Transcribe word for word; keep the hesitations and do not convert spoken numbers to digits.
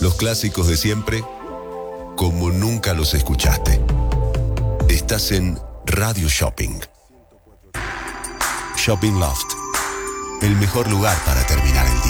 Los clásicos de siempre, como nunca los escuchaste. Estás en Radio Shopping. Shopping Loft, el mejor lugar para terminar el día.